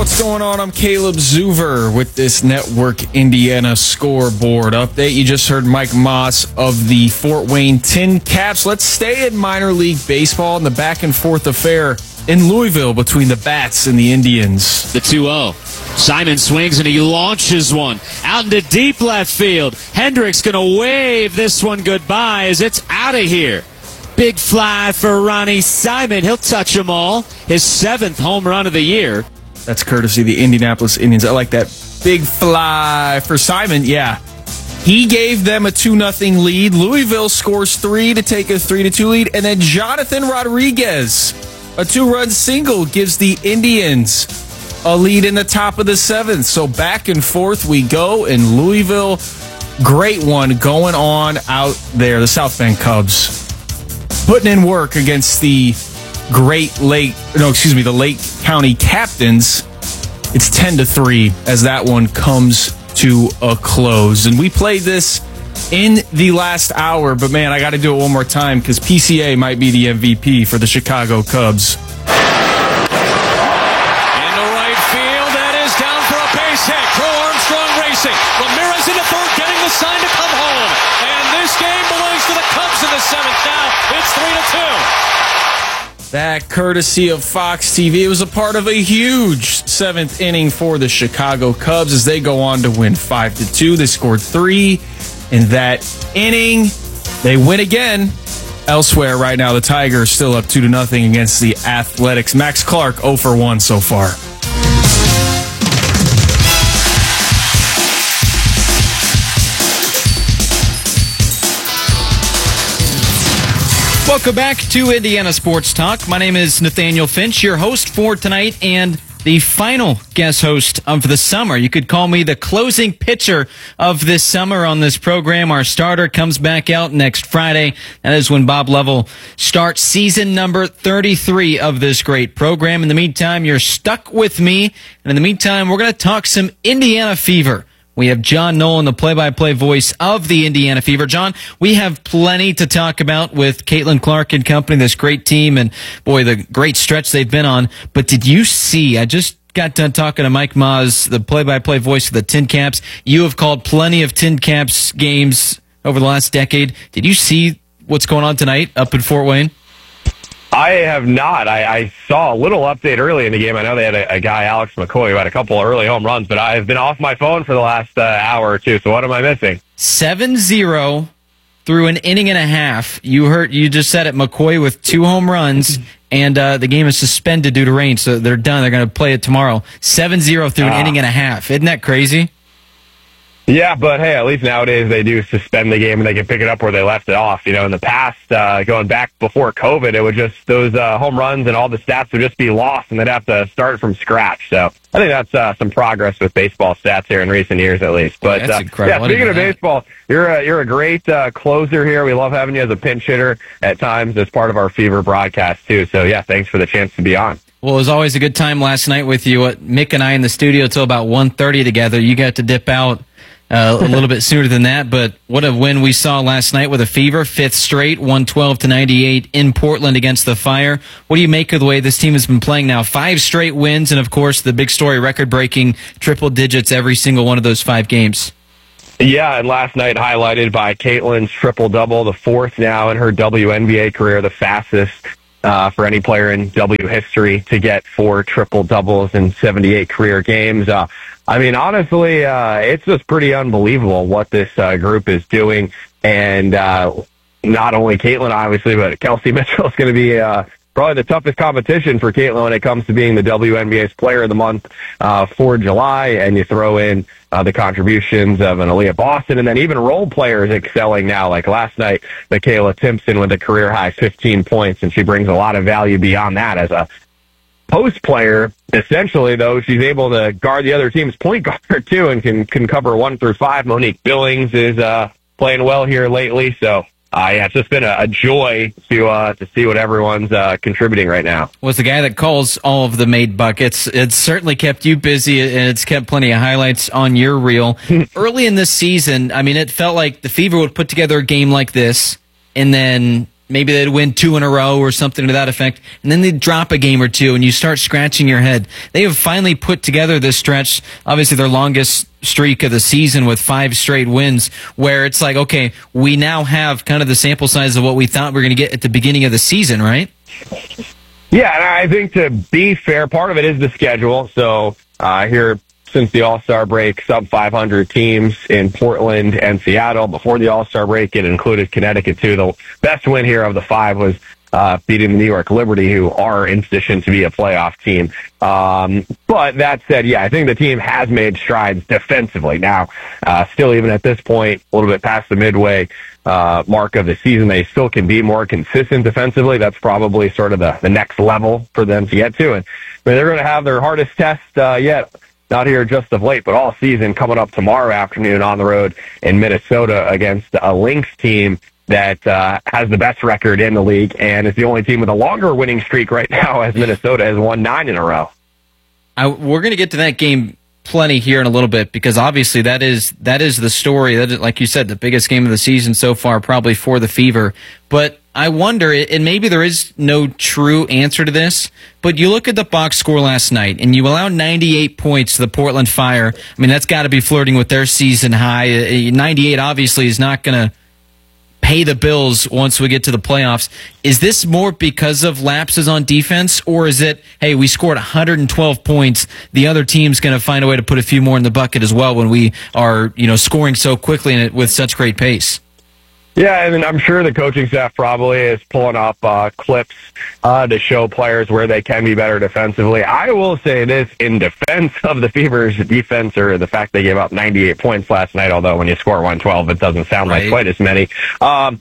What's going on? I'm Caleb Zuver with this Network Indiana scoreboard update. You just heard Mike Moss of the Fort Wayne Tin Caps. Let's stay in minor league baseball and the back and forth affair in Louisville between the Bats and the Indians. The 2-0. Simon swings and he launches one out into deep left field. Hendricks going to wave this one goodbye as it's out of here. Big fly for Ronnie Simon. He'll touch them all. His 7th home run of the year. That's courtesy of the Indianapolis Indians. I like that. Big fly for Simon. Yeah. He gave them a 2-0 lead. Louisville scores 3 to take a 3-2 lead. And then Jonathan Rodriguez, a 2-run single, gives the Indians a lead in the top of the 7th. So back and forth we go in Louisville. Great one going on out there. The South Bend Cubs putting in work against the the Lake County Captains. It's 10-3 as that one comes to a close. And we played this in the last hour, but man, I got to do it one more time because PCA might be the MVP for the Chicago Cubs. Into right field, that is down for a base hit. Crow Armstrong racing. Ramirez in the third, getting the sign to come home. And this game belongs to the Cubs in the 7th now. It's 3-2. That courtesy of Fox TV. It was a part of a huge 7th inning for the Chicago Cubs as they go on to win 5-2. They scored 3 in that inning. They win again. Elsewhere right now, the Tigers still up 2-0 against the Athletics. Max Clark 0 for 1 so far. Welcome back to Indiana Sports Talk. My name is Nathaniel Finch, your host for tonight and the final guest host of the summer. You could call me the closing pitcher of this summer on this program. Our starter comes back out next Friday. That is when Bob Lovell starts season number 33 of this great program. In the meantime, you're stuck with me. And in the meantime, we're going to talk some Indiana Fever. We have John Nolan, the play-by-play voice of the Indiana Fever. John, we have plenty to talk about with Caitlin Clark and company, this great team, and, boy, the great stretch they've been on. But did you see, I just got done talking to Mike Moss, the play-by-play voice of the Tin Caps. You have called plenty of Tin Caps games over the last decade. Did you see what's going on tonight up in Fort Wayne? I have not. I saw a little update early in the game. I know they had a guy, Alex McCoy, who had a couple of early home runs, but I've been off my phone for the last hour or two, so what am I missing? 7-0 through an inning and a half. You just said it, McCoy with 2 home runs, and the game is suspended due to rain, so they're done. They're going to play it tomorrow. 7-0 through an inning and a half. Isn't that crazy? Yeah, but hey, at least nowadays they do suspend the game and they can pick it up where they left it off. You know, in the past, going back before COVID, it would just, those home runs and all the stats would just be lost and they'd have to start from scratch. So I think that's some progress with baseball stats here in recent years, at least. But that's incredible. Yeah, speaking of baseball, you're a great closer here. We love having you as a pinch hitter at times as part of our Fever broadcast too. So yeah, thanks for the chance to be on. Well, it was always a good time last night with you. Mick and I in the studio till about 1:30 together. You got to dip out a little bit sooner than that, but what a win we saw last night with a Fever, 5th straight, 112-98 in Portland against the Fire. What do you make of the way this team has been playing now? 5 straight wins, and of course the big story, record-breaking triple digits every single one of those 5 games. Yeah, and last night highlighted by Caitlin's triple-double, the 4th now in her WNBA career, the fastest for any player in W history to get 4 triple-doubles in 78 career games. I mean, honestly, it's just pretty unbelievable what this group is doing. And not only Caitlin, obviously, but Kelsey Mitchell is going to be probably the toughest competition for Caitlin when it comes to being the WNBA's Player of the Month for July. And you throw in the contributions of an Aaliyah Boston, and then even role players excelling now. Like last night, Michaela Timpson with a career-high 15 points, and she brings a lot of value beyond that as a post player. Essentially, though, she's able to guard the other team's point guard, too, and can cover 1 through 5. Monique Billings is playing well here lately, so yeah, it's just been a joy to see what everyone's contributing right now. Was the guy that calls all of the made buckets. It's certainly kept you busy, and it's kept plenty of highlights on your reel. Early in this season, I mean, it felt like the Fever would put together a game like this, and then maybe they'd win 2 in a row or something to that effect, and then they'd drop a game or two, and you start scratching your head. They have finally put together this stretch, obviously their longest streak of the season with 5 straight wins, where it's like, okay, we now have kind of the sample size of what we thought we were going to get at the beginning of the season, right? Yeah, and I think to be fair, part of it is the schedule. So here, since the All-Star break, sub-500 teams in Portland and Seattle. Before the All-Star break, it included Connecticut, too. The best win here of the 5 was beating the New York Liberty, who are in position to be a playoff team. But that said, yeah, I think the team has made strides defensively. Now, still even at this point, a little bit past the midway mark of the season, they still can be more consistent defensively. That's probably sort of the next level for them to get to. And I mean, they're going to have their hardest test yet. Not here just of late, but all season, coming up tomorrow afternoon on the road in Minnesota against a Lynx team that has the best record in the league and is the only team with a longer winning streak right now, as Minnesota has won 9 in a row. We're going to get to that game plenty here in a little bit, because obviously that is the story. That is, like you said, the biggest game of the season so far, probably for the Fever. But I wonder, and maybe there is no true answer to this, but you look at the box score last night, and you allow 98 points to the Portland Fire. I mean, that's got to be flirting with their season high. 98 obviously is not going to pay the bills once we get to the playoffs. Is this more because of lapses on defense, or is it, hey, we scored 112 points, the other team's going to find a way to put a few more in the bucket as well when we are, scoring so quickly and with such great pace? Yeah, and I'm sure the coaching staff probably is pulling up clips to show players where they can be better defensively. I will say this in defense of the Fever's defense, or the fact they gave up 98 points last night, although when you score 112, it doesn't sound like quite as many. But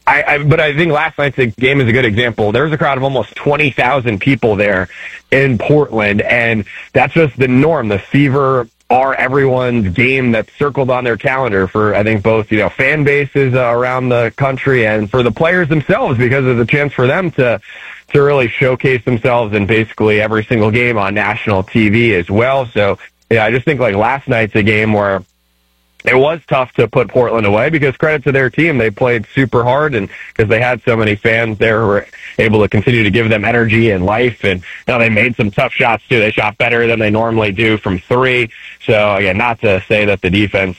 I think last night's game is a good example. There was a crowd of almost 20,000 people there in Portland, and that's just the norm. The Fever are everyone's game that's circled on their calendar for, I think, both, fan bases around the country and for the players themselves, because it's a chance for them to really showcase themselves in basically every single game on national TV as well. So, yeah, I just think like last night's a game where it was tough to put Portland away, because credit to their team, they played super hard, and because they had so many fans there who were able to continue to give them energy and life, and they made some tough shots too. They shot better than they normally do from 3. So again, not to say that the defense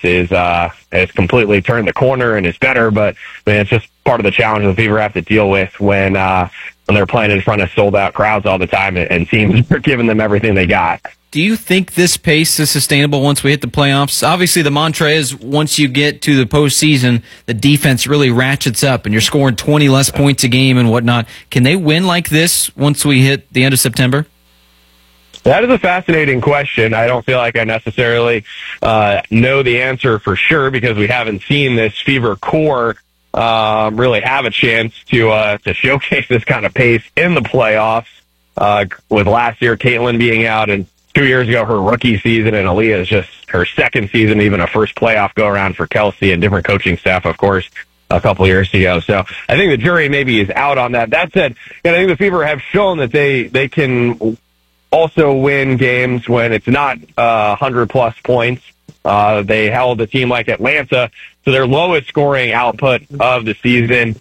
is completely turned the corner and is better, but I mean, it's just part of the challenge the Fever have to deal with when they're playing in front of sold out crowds all the time, and teams are giving them everything they got. Do you think this pace is sustainable once we hit the playoffs? Obviously, the mantra is once you get to the postseason, the defense really ratchets up and you're scoring 20 less points a game and whatnot. Can they win like this once we hit the end of September? That is a fascinating question. I don't feel like I necessarily know the answer for sure, because we haven't seen this Fever core really have a chance to showcase this kind of pace in the playoffs. With last year, Caitlin being out, and 2 years ago, her rookie season, and Aaliyah is just her second season, even a first playoff go-around for Kelsey, and different coaching staff, of course, a couple years ago. So I think the jury maybe is out on that. That said, I think the Fever have shown that they can also win games when it's not 100-plus points. They held a team like Atlanta to their lowest scoring output of the season.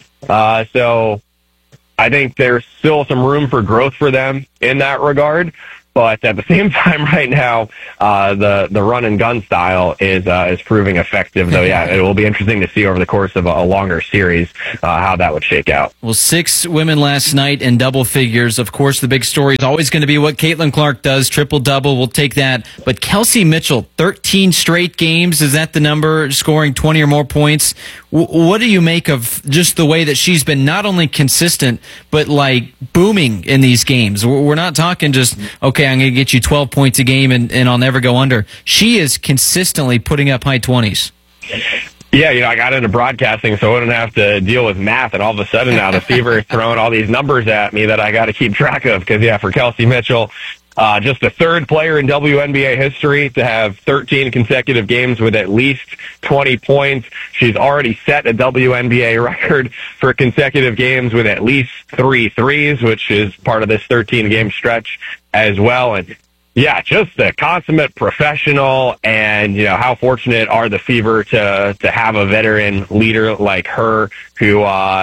So I think there's still some room for growth for them in that regard. But at the same time, right now, the run and gun style is proving effective. Though, yeah, it will be interesting to see over the course of a longer series how that would shake out. Well, 6 women last night in double figures. Of course, the big story is always going to be what Caitlin Clark does. Triple-double, we'll take that. But Kelsey Mitchell, 13 straight games. Is that the number? Scoring 20 or more points. What do you make of just the way that she's been not only consistent, but like booming in these games? We're not talking just, okay, I'm going to get you 12 points a game and I'll never go under. She is consistently putting up high 20s. Yeah, I got into broadcasting so I wouldn't have to deal with math, and all of a sudden now the Fever is throwing all these numbers at me that I got to keep track of, because, yeah, for Kelsey Mitchell, just the third player in WNBA history to have 13 consecutive games with at least 20 points. She's already set a WNBA record for consecutive games with at least 3 threes, which is part of this 13-game stretch as well. And yeah, just a consummate professional, and how fortunate are the Fever to have a veteran leader like her who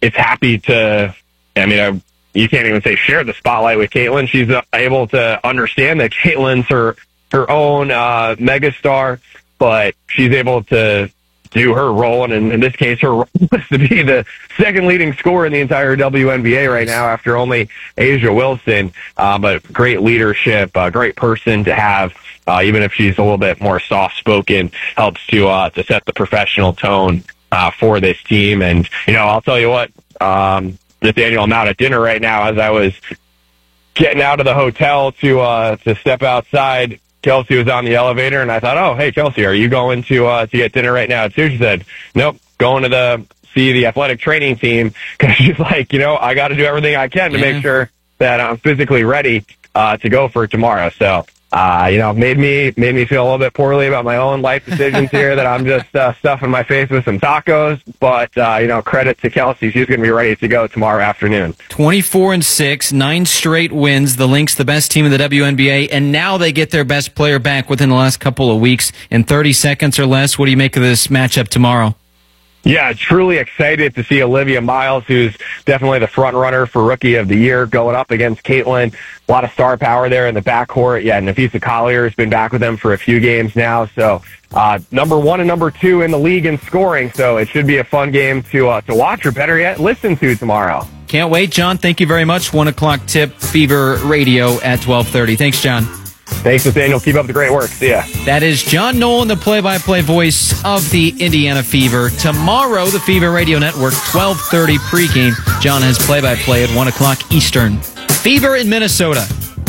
is happy to, you can't even say share the spotlight with Caitlin. She's able to understand that Caitlin's her own megastar, but she's able to do her role, and in this case, her role was to be the second leading scorer in the entire WNBA right now after only Asia Wilson. But great leadership, great person to have, even if she's a little bit more soft-spoken, helps to set the professional tone for this team. And, I'll tell you what, Nathaniel, I'm out at dinner right now. As I was getting out of the hotel to step outside, Kelsey was on the elevator, and I thought, oh, hey, Kelsey, are you going to get dinner right now too? She said, nope, going to see the athletic training team, because she's like, I got to do everything I can to make sure that I'm physically ready to go for tomorrow. So, made me feel a little bit poorly about my own life decisions here, that I'm just stuffing my face with some tacos. But, credit to Kelsey. She's going to be ready to go tomorrow afternoon. 24-6, 9 straight wins. The Lynx, the best team in the WNBA, and now they get their best player back within the last couple of weeks in 30 seconds or less. What do you make of this matchup tomorrow? Yeah, truly excited to see Olivia Miles, who's definitely the front runner for Rookie of the Year, going up against Caitlin. A lot of star power there in the backcourt. Yeah, Nafisa Collier has been back with them for a few games now. So number 1 and number 2 in the league in scoring. So it should be a fun game to watch, or better yet, listen to tomorrow. Can't wait, John. Thank you very much. 1 o'clock tip, Fever Radio at 12:30. Thanks, John. Thanks, Nathaniel. Keep up the great work. See ya. That is John Nolan, the play-by-play voice of the Indiana Fever. Tomorrow, the Fever Radio Network, 12:30 pregame. John has play-by-play at 1 o'clock Eastern. Fever in Minnesota.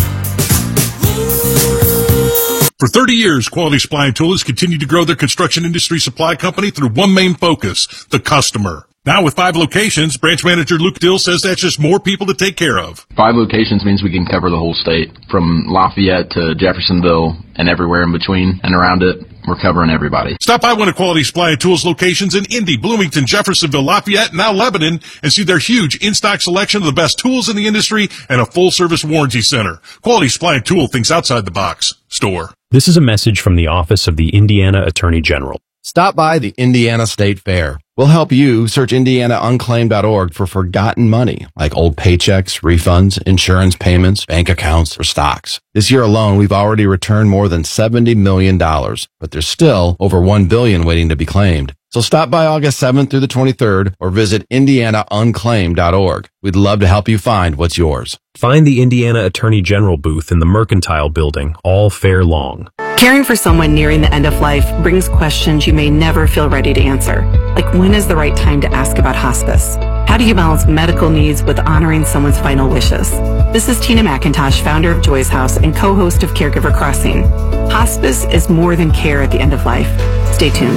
For 30 years, Quality Supply and Tool has continued to grow their construction industry supply company through one main focus, the customer. Now with 5 locations, branch manager Luke Dill says that's just more people to take care of. 5 locations means we can cover the whole state, from Lafayette to Jeffersonville and everywhere in between and around it. We're covering everybody. Stop by one of Quality Supply and Tools locations in Indy, Bloomington, Jeffersonville, Lafayette, and now Lebanon, and see their huge in-stock selection of the best tools in the industry and a full-service warranty center. Quality Supply and Tool thinks outside the box. Store. This is a message from the Office of the Indiana Attorney General. Stop by the Indiana State Fair. We'll help you search IndianaUnclaimed.org for forgotten money, like old paychecks, refunds, insurance payments, bank accounts, or stocks. This year alone, we've already returned more than $70 million, but there's still over $1 billion waiting to be claimed. So stop by August 7th through the 23rd or visit IndianaUnclaimed.org. We'd love to help you find what's yours. Find the Indiana Attorney General booth in the Mercantile Building all fair long. Caring for someone nearing the end of life brings questions you may never feel ready to answer. Like, when is the right time to ask about hospice? How do you balance medical needs with honoring someone's final wishes? This is Tina McIntosh, founder of Joy's House and co-host of Caregiver Crossing. Hospice is more than care at the end of life. Stay tuned.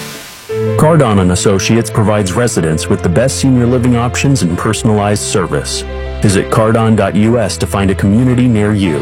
Cardon & Associates provides residents with the best senior living options and personalized service. Visit cardon.us to find a community near you.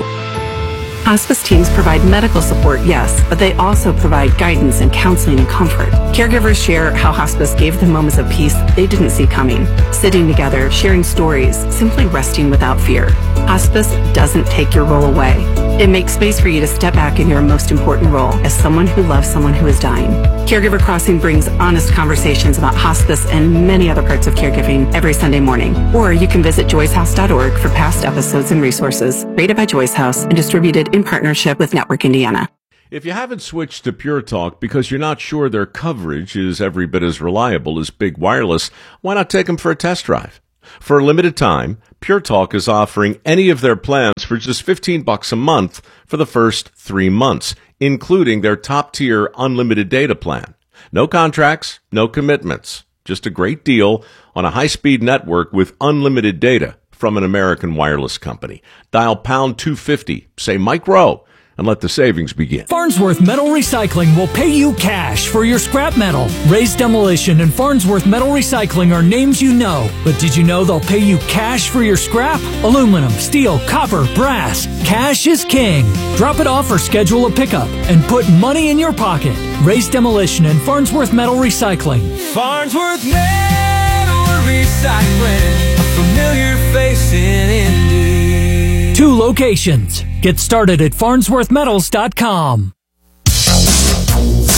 Hospice teams provide medical support, yes, but they also provide guidance and counseling and comfort. Caregivers share how hospice gave them moments of peace they didn't see coming. Sitting together, sharing stories, simply resting without fear. Hospice doesn't take your role away. It makes space for you to step back in your most important role as someone who loves someone who is dying. Caregiver Crossing brings honest conversations about hospice and many other parts of caregiving every Sunday morning. Or you can visit joyshouse.org for past episodes and resources. Rated by Joy's House and distributed in partnership with Network Indiana. If you haven't switched to Pure Talk because you're not sure their coverage is every bit as reliable as Big Wireless, why not take them for a test drive? For a limited time, Pure Talk is offering any of their plans for just $15 a month for the first 3 months, including their top-tier unlimited data plan. No contracts, no commitments, just a great deal on a high-speed network with unlimited data from an American wireless company. Dial pound 250, say Mike Rowe, and let the savings begin. Farnsworth Metal Recycling will pay you cash for your scrap metal. Ray's Demolition and Farnsworth Metal Recycling are names you know, but did you know they'll pay you cash for your scrap? Aluminum, steel, copper, brass. Cash is king. Drop it off or schedule a pickup and put money in your pocket. Ray's Demolition and Farnsworth Metal Recycling. Farnsworth Metal Recycling, a familiar face in Indy. 2 locations. Get started at farnsworthmetals.com.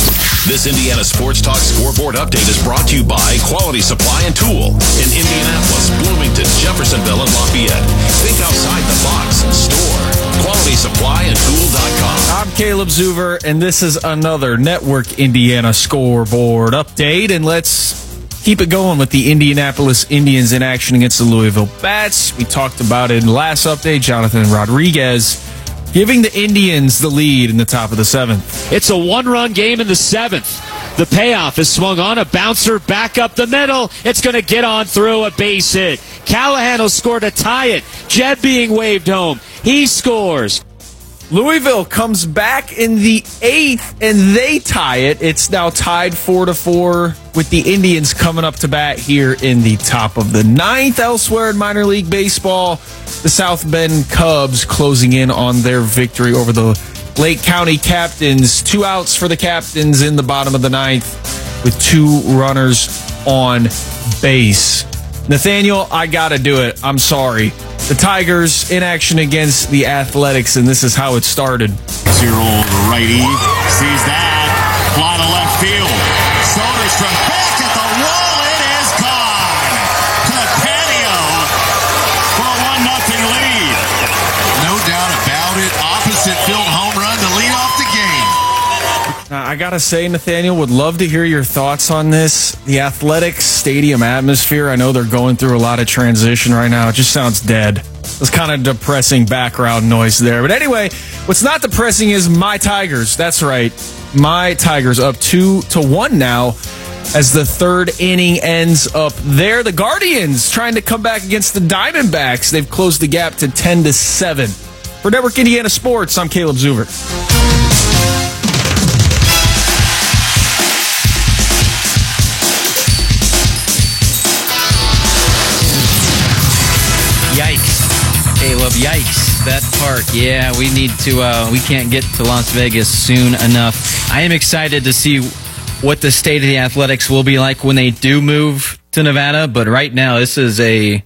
This Indiana Sports Talk scoreboard update is brought to you by Quality Supply and Tool in Indianapolis, Bloomington, Jeffersonville, and Lafayette. Think outside the box. Store QualitySupplyAndTool.com. I'm Caleb Zuver, and this is another Network Indiana scoreboard update. And let's keep it going with the Indianapolis Indians in action against the Louisville Bats. We talked about it in the last update. Jonathan Rodriguez giving the Indians the lead in the top of the seventh. It's a one-run game in the seventh. The payoff is swung on, a bouncer back up the middle. It's going to get on through a base hit. Callahan will score to tie it. Jed being waved home. He scores. Louisville comes back in the eighth, and they tie it. It's now tied 4-4 with the Indians coming up to bat here in the top of the ninth. Elsewhere in minor league baseball, the South Bend Cubs closing in on their victory over the Lake County Captains. 2 outs for the Captains in the bottom of the ninth with 2 runners on base. Nathaniel, I got to do it. I'm sorry. The Tigers in action against the Athletics, and this is how it started. 6-year-old righty sees that. Fly to left field. Soderstrom back at the wall. It is gone. To the patio for a 1-0 lead. No doubt about it. Opposite field home run to lead off the game. I got to say, Nathaniel, would love to hear your thoughts on this. The Athletics stadium atmosphere, I know they're going through a lot of transition right now. It just sounds dead. It's kind of depressing background noise there. But anyway, what's not depressing is my Tigers. That's right. My Tigers up 2-1 now as the third inning ends up there. The Guardians trying to come back against the Diamondbacks. They've closed the gap to 10-7. For Network Indiana Sports, I'm Caleb Zuver. Caleb, yikes, that park. Yeah, we need to, we can't get to Las Vegas soon enough. I am excited to see what the state of the Athletics will be like when they do move to Nevada, but right now this is a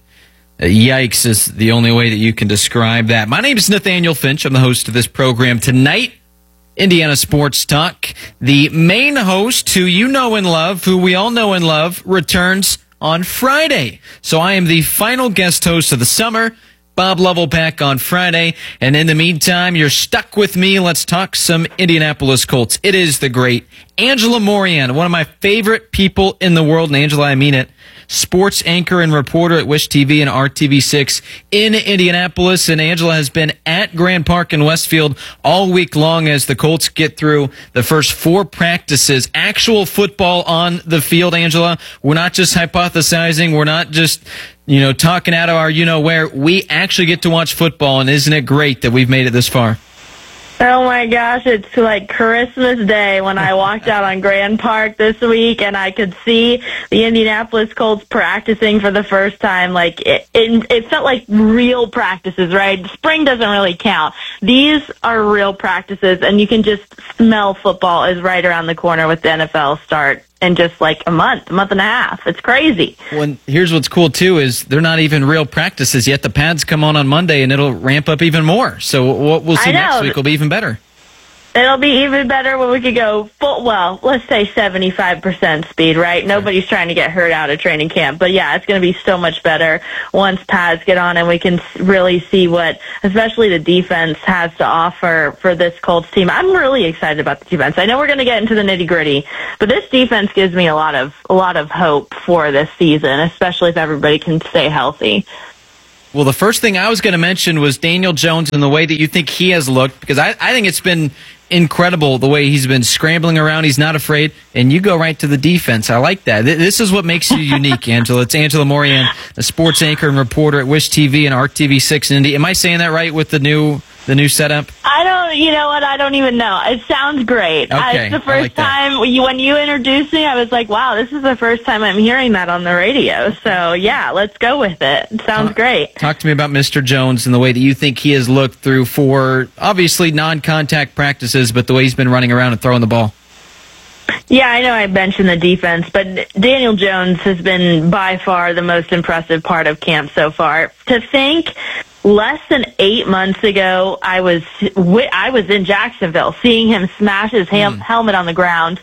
yikes is the only way that you can describe that. My name is Nathaniel Finch. I'm the host of this program tonight, Indiana Sports Talk. The main host, who you know and love, who we all know and love, returns on Friday. So I am the final guest host of the summer. Bob Lovell back on Friday. And in the meantime, you're stuck with me. Let's talk some Indianapolis Colts. It is the great Angela Morian, one of my favorite people in the world. And Angela, I mean it. Sports anchor and reporter at Wish TV and RTV6 in Indianapolis. And Angela has been at Grand Park in Westfield all week long as the Colts get through the first 4 practices. Actual football on the field, Angela. We're not just hypothesizing. We're not just, talking out of our you-know-where. We actually get to watch football, and isn't it great that we've made it this far? Oh my gosh, it's like Christmas Day when I walked out on Grand Park this week and I could see the Indianapolis Colts practicing for the first time. Like it felt like real practices, right? Spring doesn't really count. These are real practices, and you can just smell football is right around the corner with the NFL start in just like a month and a half. It's crazy. Well, here's what's cool too is they're not even real practices yet. The pads come on Monday, and it'll ramp up even more. So what we'll see next week will be even better. It'll be even better when we could go let's say 75% speed, right? Nobody's trying to get hurt out of training camp. But yeah, it's going to be so much better once pads get on and we can really see what, especially the defense, has to offer for this Colts team. I'm really excited about the defense. I know we're going to get into the nitty-gritty, but this defense gives me a lot of hope for this season, especially if everybody can stay healthy. Well, the first thing I was going to mention was Daniel Jones and the way that you think he has looked, because I think it's been incredible the way he's been scrambling around. He's not afraid, and you go right to the defense. I like that. This is what makes you unique, Angela. It's Angela Morian, the sports anchor and reporter at Wish TV and RTV6 in Indy. Am I saying that right with the new setup? You know what? I don't even know. It sounds great. Okay, it's the first time when you introduced me, I was like, wow, this is the first time I'm hearing that on the radio. So, yeah, let's go with it. It sounds great. Talk to me about Mr. Jones and the way that you think he has looked through 4, obviously, non-contact practices, but the way he's been running around and throwing the ball. Yeah, I know I mentioned the defense, but Daniel Jones has been by far the most impressive part of camp so far. To think less than 8 months ago, I was in Jacksonville seeing him smash his helmet on the ground.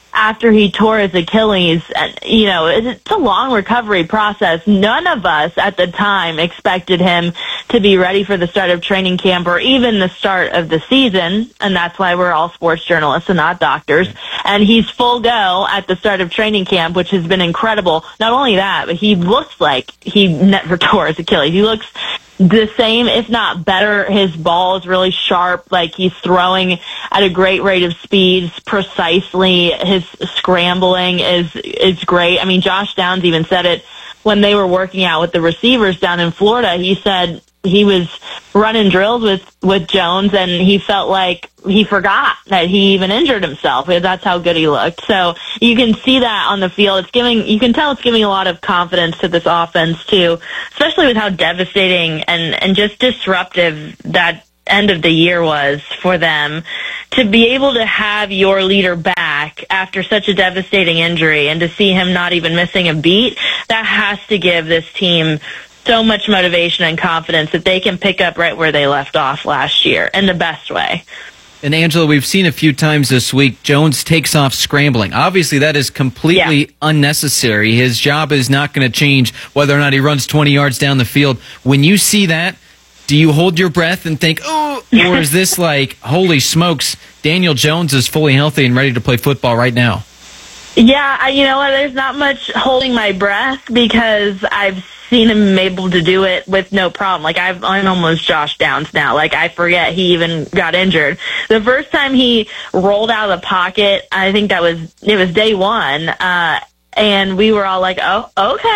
after he tore his Achilles. And, you know, it's a long recovery process. None of us at the time expected him to be ready for the start of training camp or even the start of the season, and that's why we're all sports journalists and not doctors. And he's full go at the start of training camp, which has been incredible. Not only that, but he looks like he never tore his Achilles. He looks the same, if not better. His ball is really sharp, like he's throwing at a great rate of speed, precisely. His scrambling is great. I mean, Josh Downs even said it when they were working out with the receivers down in Florida. He said he was running drills with Jones, and he felt like he forgot that he even injured himself. That's how good he looked. So you can see that on the field. You can tell it's giving a lot of confidence to this offense too, especially with how devastating and just disruptive that end of the year was for them. To be able to have your leader back after such a devastating injury and to see him not even missing a beat, that has to give this team so much motivation and confidence that they can pick up right where they left off last year in the best way. And Angela, we've seen a few times this week, Jones takes off scrambling. Obviously, that is completely unnecessary. His job is not going to change whether or not he runs 20 yards down the field. When you see that, do you hold your breath and think, oh, or is this like, holy smokes, Daniel Jones is fully healthy and ready to play football right now? Yeah, you know what, there's not much holding my breath because I've seen him able to do it with no problem. Like, I'm almost Josh Downs now. Like, I forget he even got injured. The first time he rolled out of the pocket, I think it was day one, and we were all like, oh,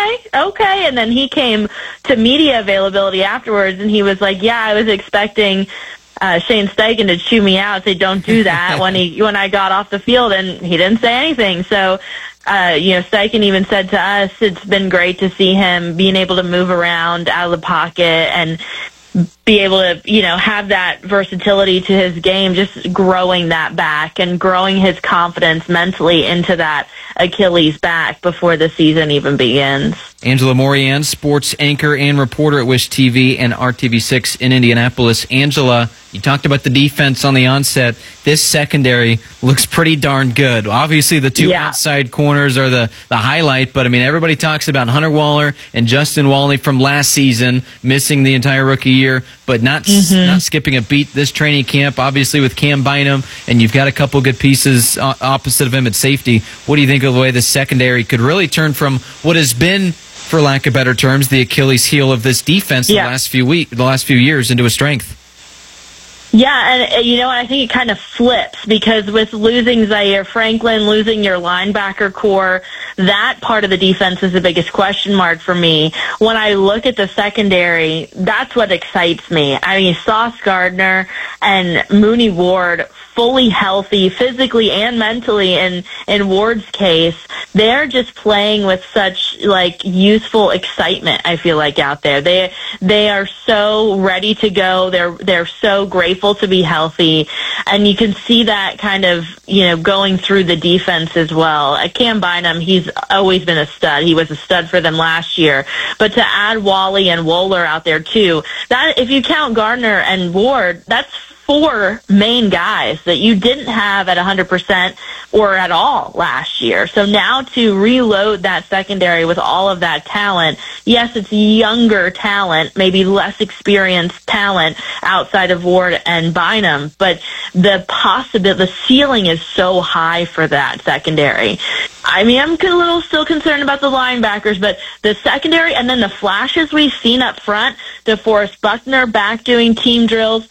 okay. And then he came to media availability afterwards, and he was like, yeah, I was expecting Shane Steichen to chew me out, say don't do that when I got off the field, and he didn't say anything. So, Steichen even said to us, it's been great to see him being able to move around out of the pocket and be able to, have that versatility to his game, just growing that back and growing his confidence mentally into that Achilles back before the season even begins. Angela Morian, sports anchor and reporter at Wish TV and RTV6 in Indianapolis. Angela, you talked about the defense on the onset. This secondary looks pretty darn good. Obviously, the two outside corners are the highlight, but, everybody talks about Hunter Waller and Justin Walney from last season, missing the entire rookie year, but not skipping a beat this training camp, obviously with Cam Bynum, and you've got a couple good pieces opposite of him at safety. What do you think of the way the secondary could really turn from what has been, for lack of better terms, the Achilles heel of this defense the last few years into a strength? Yeah, and I think it kind of flips because with losing Zaire Franklin, losing your linebacker core, that part of the defense is the biggest question mark for me. When I look at the secondary, that's what excites me. Sauce Gardner and Mooney Ward, fully healthy physically and mentally in Ward's case, they're just playing with such youthful excitement, I feel like, out there. They are so ready to go. They're so grateful to be healthy, and you can see that kind of going through the defense as well. Cam Bynum, he's always been a stud. He was a stud for them last year, but to add Wally and Wohler out there too, that if you count Gardner and Ward, that's 4 main guys that you didn't have at 100% or at all last year. So now to reload that secondary with all of that talent, yes, it's younger talent, maybe less experienced talent outside of Ward and Bynum, but the ceiling is so high for that secondary. I'm a little still concerned about the linebackers, but the secondary and then the flashes we've seen up front, DeForest Buckner back doing team drills,